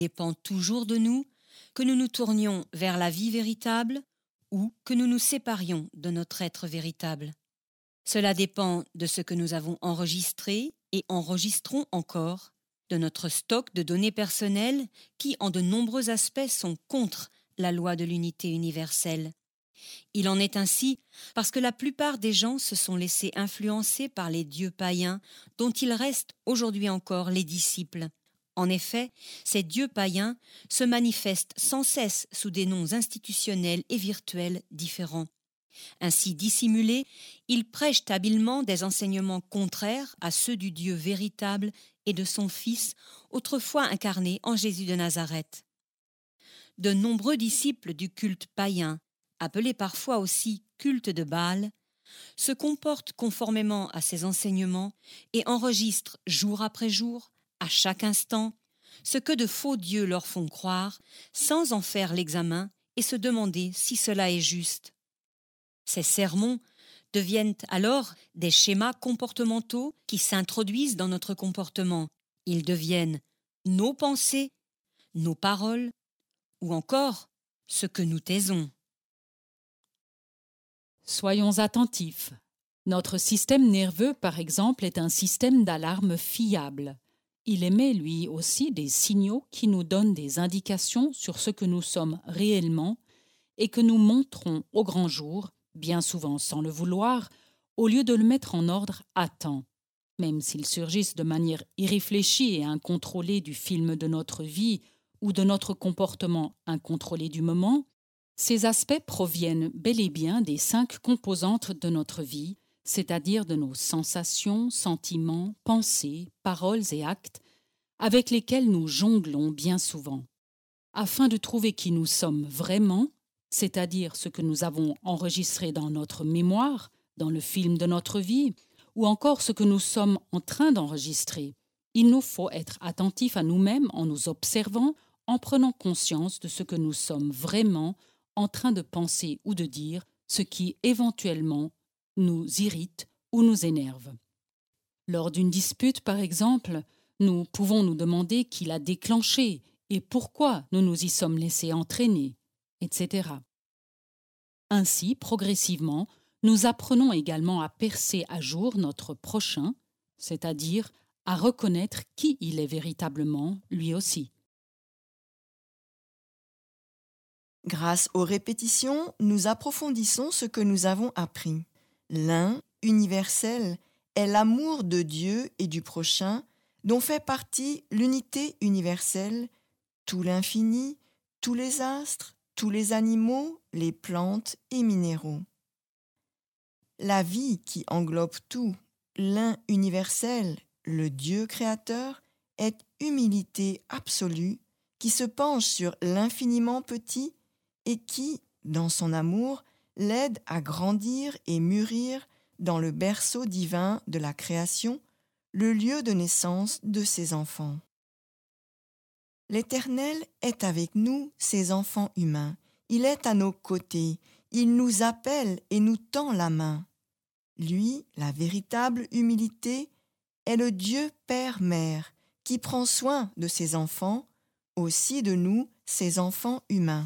dépend toujours de nous, que nous nous tournions vers la vie véritable ou que nous nous séparions de notre être véritable. Cela dépend de ce que nous avons enregistré et enregistrons encore, de notre stock de données personnelles qui, en de nombreux aspects, sont contre la loi de l'unité universelle. Il en est ainsi parce que la plupart des gens se sont laissés influencer par les dieux païens dont ils restent aujourd'hui encore les disciples. En effet, ces dieux païens se manifestent sans cesse sous des noms institutionnels et virtuels différents. Ainsi dissimulés, ils prêchent habilement des enseignements contraires à ceux du Dieu véritable et de son Fils, autrefois incarné en Jésus de Nazareth. De nombreux disciples du culte païen, appelé parfois aussi culte de Baal, se comportent conformément à ces enseignements et enregistrent jour après jour, à chaque instant, ce que de faux dieux leur font croire, sans en faire l'examen et se demander si cela est juste. Ces sermons deviennent alors des schémas comportementaux qui s'introduisent dans notre comportement. Ils deviennent nos pensées, nos paroles, ou encore ce que nous taisons. Soyons attentifs. Notre système nerveux, par exemple, est un système d'alarme fiable. Il émet lui aussi des signaux qui nous donnent des indications sur ce que nous sommes réellement et que nous montrons au grand jour, bien souvent sans le vouloir, au lieu de le mettre en ordre à temps. Même s'ils surgissent de manière irréfléchie et incontrôlée du film de notre vie ou de notre comportement incontrôlé du moment, ces aspects proviennent bel et bien des 5 composantes de notre vie, c'est-à-dire de nos sensations, sentiments, pensées, paroles et actes, avec lesquels nous jonglons bien souvent. Afin de trouver qui nous sommes vraiment, c'est-à-dire ce que nous avons enregistré dans notre mémoire, dans le film de notre vie, ou encore ce que nous sommes en train d'enregistrer, il nous faut être attentifs à nous-mêmes en nous observant, en prenant conscience de ce que nous sommes vraiment en train de penser ou de dire, ce qui éventuellement nous irrite ou nous énerve. Lors d'une dispute, par exemple, nous pouvons nous demander qui l'a déclenché et pourquoi nous nous y sommes laissés entraîner, etc. Ainsi, progressivement, nous apprenons également à percer à jour notre prochain, c'est-à-dire à reconnaître qui il est véritablement, lui aussi. Grâce aux répétitions, nous approfondissons ce que nous avons appris. L'un, universel, est l'amour de Dieu et du prochain, dont fait partie l'unité universelle, tout l'infini, tous les astres, tous les animaux, les plantes et minéraux. La vie qui englobe tout, l'un universel, le Dieu créateur, est humilité absolue qui se penche sur l'infiniment petit et qui, dans son amour, l'aide à grandir et mûrir dans le berceau divin de la création, le lieu de naissance de ses enfants. L'Éternel est avec nous, ses enfants humains. Il est à nos côtés. Il nous appelle et nous tend la main. Lui, la véritable humilité, est le Dieu Père-Mère qui prend soin de ses enfants, aussi de nous, ses enfants humains.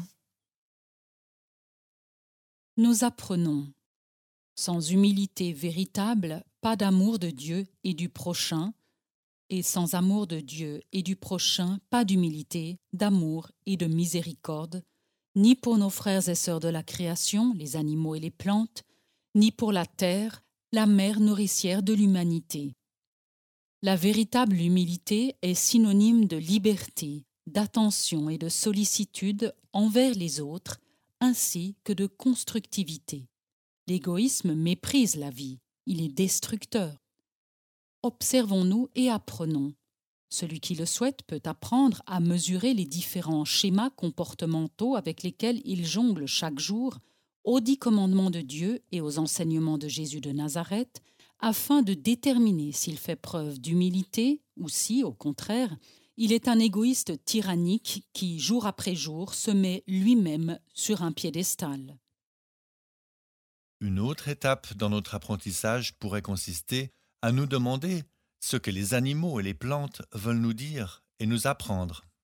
Nous apprenons. Sans humilité véritable, pas d'amour de Dieu et du prochain, et sans amour de Dieu et du prochain, pas d'humilité, d'amour et de miséricorde, ni pour nos frères et sœurs de la création, les animaux et les plantes, ni pour la terre, la mère nourricière de l'humanité. La véritable humilité est synonyme de liberté, d'attention et de sollicitude envers les autres, ainsi que de constructivité. L'égoïsme méprise la vie, il est destructeur. Observons-nous et apprenons. Celui qui le souhaite peut apprendre à mesurer les différents schémas comportementaux avec lesquels il jongle chaque jour aux 10 commandements de Dieu et aux enseignements de Jésus de Nazareth, afin de déterminer s'il fait preuve d'humilité ou si, au contraire, il est un égoïste tyrannique qui, jour après jour, se met lui-même sur un piédestal. Une autre étape dans notre apprentissage pourrait consister à nous demander ce que les animaux et les plantes veulent nous dire et nous apprendre.